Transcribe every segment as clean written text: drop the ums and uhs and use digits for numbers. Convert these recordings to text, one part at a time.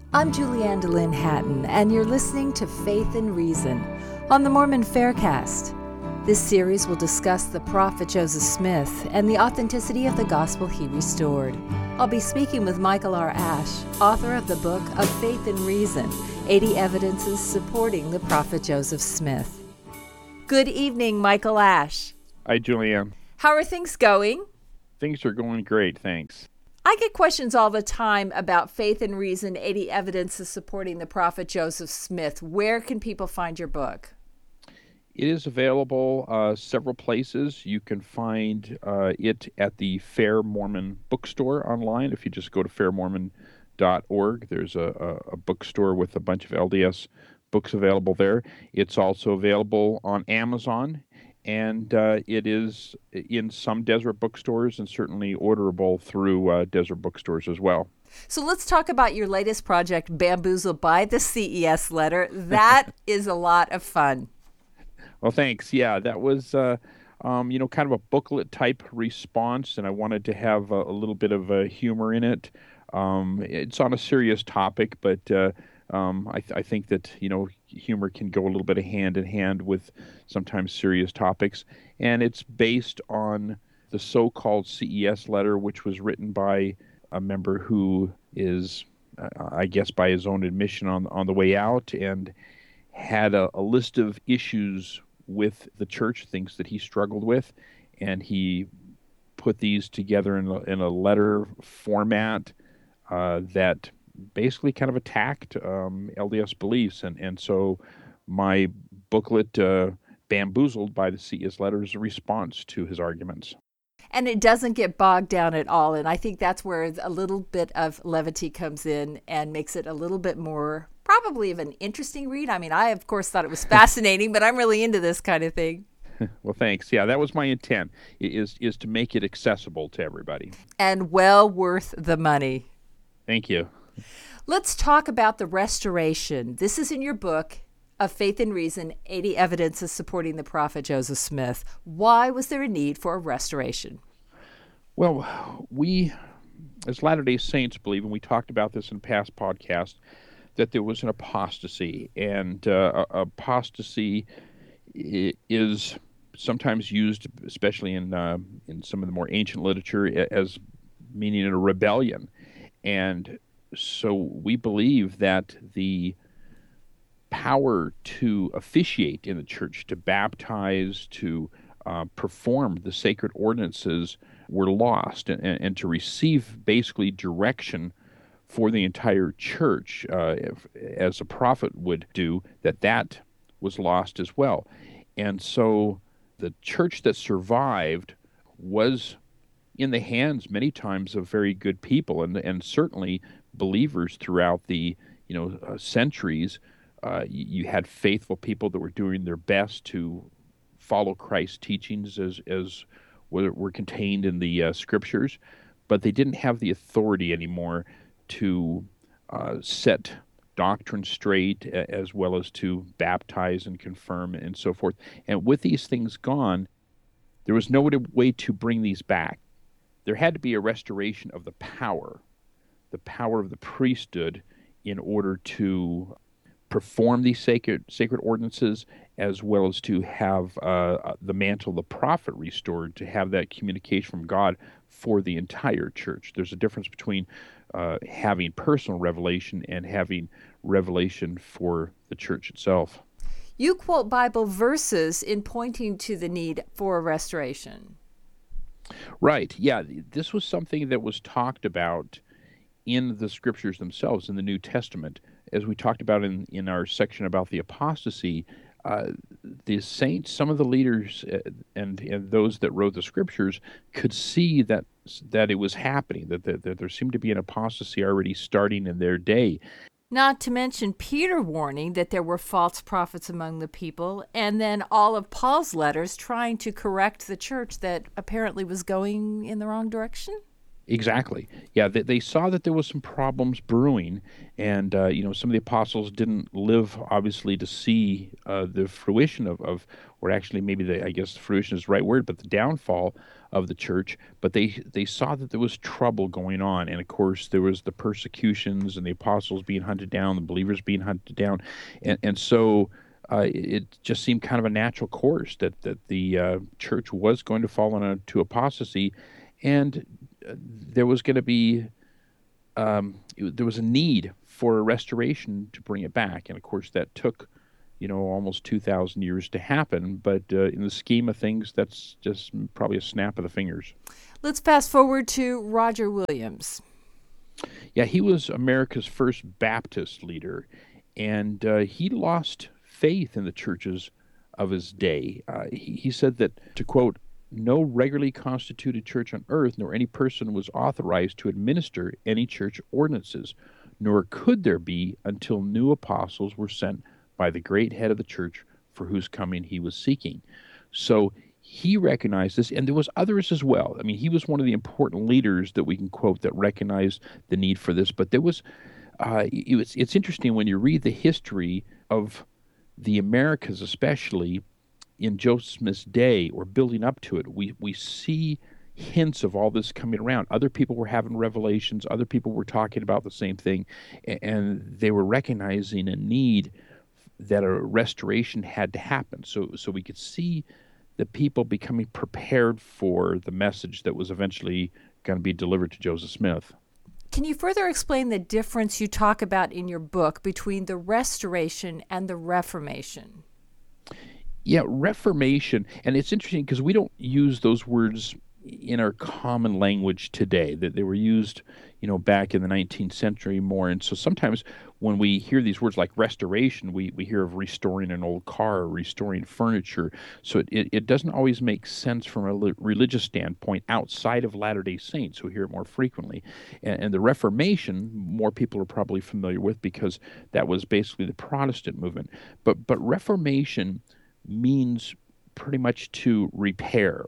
I'm Julianne DeLynn Hatton, and you're listening to Faith and Reason on the Mormon Faircast. This series will discuss the prophet Joseph Smith and the authenticity of the gospel he restored. I'll be speaking with Michael R. Ash, author of the book of Faith and Reason, 80 Evidences Supporting the Prophet Joseph Smith. Good evening, Michael Ash. Hi, Julianne. How are things going? Things are going great, thanks. I get questions all the time about Faith and Reason, 80 Evidences Supporting the Prophet Joseph Smith. Where can people find your book? It is available several places. You can find it at the Fair Mormon bookstore online. If you just go to fairmormon.org, there's a bookstore with a bunch of LDS books available there. It's also available on Amazon, and it is in some Deseret bookstores and certainly orderable through Deseret bookstores as well. So let's talk about your latest project, Bamboozled by the CES Letter. That is a lot of fun. Well, thanks. Yeah, that was, kind of a booklet type response, and I wanted to have a little bit of humor in it. It's on a serious topic, but I think that, humor can go a little bit of hand in hand with sometimes serious topics. And it's based on the so-called CES letter, which was written by a member who is, I guess by his own admission, on the way out, and had a list of issues with the church, things that he struggled with, and he put these together in a letter format that basically kind of attacked LDS beliefs. And so my booklet, Bamboozled by the CES Letter, is a response to his arguments. And it doesn't get bogged down at all. And I think that's where a little bit of levity comes in and makes it a little bit more probably of an interesting read. I mean, I, of course, thought it was fascinating, but I'm really into this kind of thing. Well, thanks. Yeah, that was my intent, is to make it accessible to everybody. And well worth the money. Thank you. Let's talk about the restoration. This is in your book of Faith and Reason, 80 Evidences Supporting the Prophet Joseph Smith. Why was there a need for a restoration? Well, we, as Latter-day Saints, believe, and we talked about this in past podcasts, that there was an apostasy. And apostasy is sometimes used, especially in some of the more ancient literature, as meaning a rebellion. And so we believe that the power to officiate in the church, to baptize, to perform the sacred ordinances were lost, and to receive basically direction for the entire church, as a prophet would do, that was lost as well. And so the church that survived was in the hands many times of very good people, and certainly believers throughout the centuries. You had faithful people that were doing their best to follow Christ's teachings as were contained in the scriptures, but they didn't have the authority anymore to set doctrine straight, as well as to baptize and confirm and so forth. And with these things gone, there was no way to bring these back. There had to be a restoration of the power of the priesthood, in order to perform these sacred ordinances, as well as to have the mantle of the prophet restored, to have that communication from God for the entire church. There's a difference between having personal revelation and having revelation for the church itself. You quote Bible verses in pointing to the need for a restoration. Right. Yeah, this was something that was talked about in the scriptures themselves, in the New Testament. As we talked about in our section about the apostasy, the saints, some of the leaders and those that wrote the scriptures could see that it was happening, that there seemed to be an apostasy already starting in their day. Not to mention Peter warning that there were false prophets among the people, and then all of Paul's letters trying to correct the church that apparently was going in the wrong direction. Exactly. Yeah, they saw that there was some problems brewing, and some of the apostles didn't live, obviously, to see the fruition of or actually maybe I guess fruition is the right word, but the downfall of the church, but they saw that there was trouble going on, and of course there was the persecutions and the apostles being hunted down, the believers being hunted down, and so it just seemed kind of a natural course that the church was going to fall into apostasy, and there was going to be there was a need for a restoration to bring it back, and of course that took almost 2,000 years to happen. But in the scheme of things, that's just probably a snap of the fingers. Let's fast forward to Roger Williams. Yeah, he was America's first Baptist leader, and he lost faith in the churches of his day. He said that, to quote, "No regularly constituted church on earth, nor any person was authorized to administer any church ordinances, nor could there be until new apostles were sent by the great head of the church for whose coming he was seeking." So he recognized this, and there was others as well. I mean, he was one of the important leaders that we can quote that recognized the need for this. But there was, it's interesting when you read the history of the Americas, especially in Joseph Smith's day or building up to it. We see hints of all this coming around. Other people were having revelations. Other people were talking about the same thing, and they were recognizing a need that a restoration had to happen. So we could see the people becoming prepared for the message that was eventually going to be delivered to Joseph Smith. Can you further explain the difference you talk about in your book between the Restoration and the Reformation? Yeah, Reformation, and it's interesting because we don't use those words in our common language today, that they were used, back in the 19th century more. And so sometimes when we hear these words like restoration, we hear of restoring an old car or restoring furniture. So it doesn't always make sense from a religious standpoint outside of Latter-day Saints, who hear it more frequently. And the Reformation, more people are probably familiar with because that was basically the Protestant movement. But Reformation means pretty much to repair.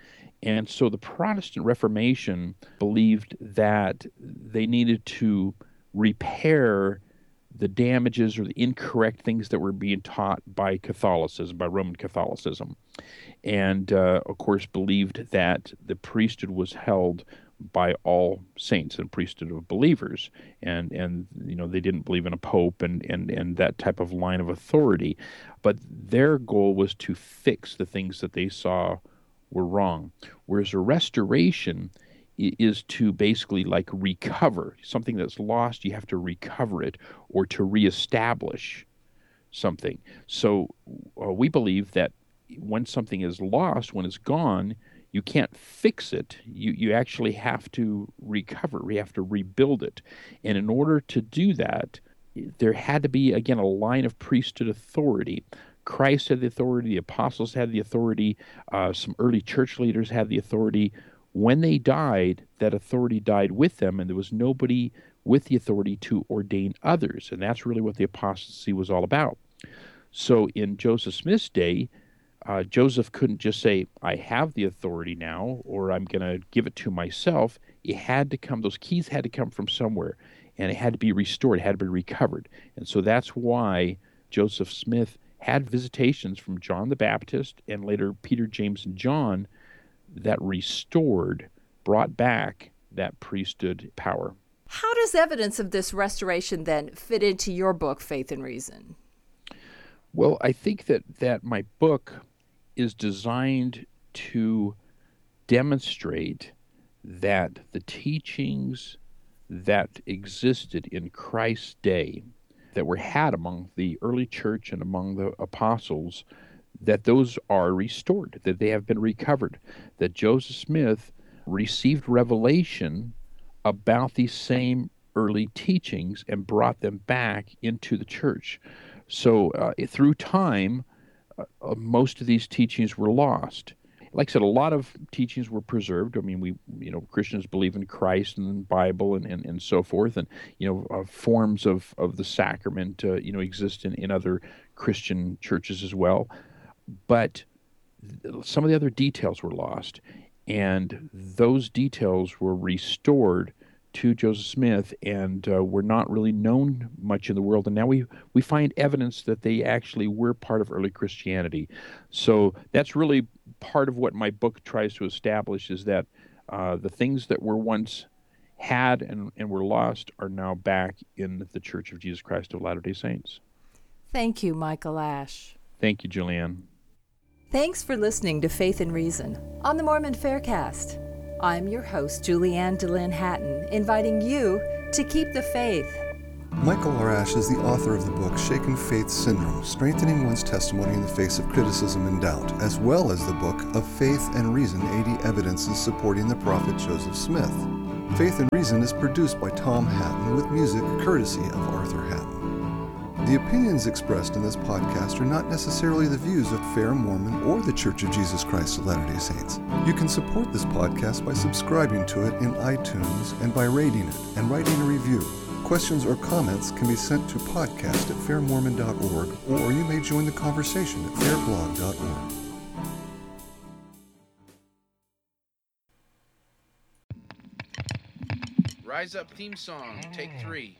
And so the Protestant Reformation believed that they needed to repair the damages or the incorrect things that were being taught by Catholicism, by Roman Catholicism. And, of course, believed that the priesthood was held by all saints and priesthood of believers. And they didn't believe in a pope and that type of line of authority. But their goal was to fix the things that they saw were wrong. Whereas a restoration is to basically like recover something that's lost. You have to recover it or to reestablish something. So we believe that when something is lost, when it's gone, you can't fix it. You actually have to recover. You have to rebuild it. And in order to do that, there had to be, again, a line of priesthood authority. Christ had the authority, the apostles had the authority, some early church leaders had the authority. When they died, that authority died with them, and there was nobody with the authority to ordain others. And that's really what the apostasy was all about. So in Joseph Smith's day, Joseph couldn't just say, "I have the authority now," or "I'm going to give it to myself." It had to come, those keys had to come from somewhere, and it had to be restored, it had to be recovered. And so that's why Joseph Smith had visitations from John the Baptist and later Peter, James, and John that restored, brought back that priesthood power. How does evidence of this restoration then fit into your book, Faith and Reason? Well, I think that my book is designed to demonstrate that the teachings that existed in Christ's day, that were had among the early church and among the apostles, that those are restored, that they have been recovered, that Joseph Smith received revelation about these same early teachings and brought them back into the church. So through time, most of these teachings were lost. Like I said, a lot of teachings were preserved. I mean, Christians believe in Christ and the Bible and so forth, and forms of the sacrament exist in other Christian churches as well. But some of the other details were lost, and those details were restored to Joseph Smith and were not really known much in the world. And now we find evidence that they actually were part of early Christianity. So that's really part of what my book tries to establish is that the things that were once had and were lost are now back in the Church of Jesus Christ of Latter-day Saints. Thank you, Michael Ash. Thank you, Julianne. Thanks for listening to Faith and Reason on the Mormon Faircast. I'm your host, Julianne DeLynn Hatton, inviting you to keep the faith. Michael R. Ash is the author of the book Shaken Faith Syndrome, Strengthening One's Testimony in the Face of Criticism and Doubt, as well as the book of Faith and Reason, 80 Evidences Supporting the Prophet Joseph Smith. Faith and Reason is produced by Tom Hatton with music courtesy of Arthur Hatton. The opinions expressed in this podcast are not necessarily the views of Fair Mormon or the Church of Jesus Christ of Latter-day Saints. You can support this podcast by subscribing to it in iTunes and by rating it and writing a review. Questions or comments can be sent to podcast@fairmormon.org, or you may join the conversation at fairblog.org. Rise Up theme song, take 3.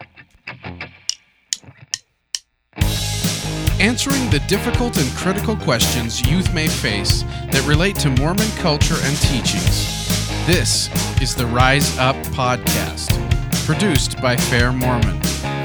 Answering the difficult and critical questions youth may face that relate to Mormon culture and teachings. This is the Rise Up Podcast, produced by Fair Mormon.